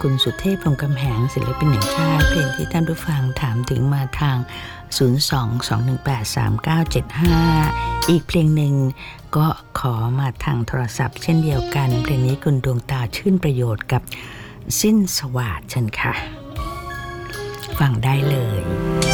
คุณสุเทพ พรหมกำแหงศิลปินแห่งชาติเพลงที่ท่านผู้ฟังถามถึงมาทาง 02-218-3975 อีกเพลงหนึ่งก็ขอมาทางโทรศัพท์เช่นเดียวกันเพลงนี้คุณดวงตาชื่นประโยชน์กับสิ้นสวัสดิ์เชิญค่ะฟังได้เลย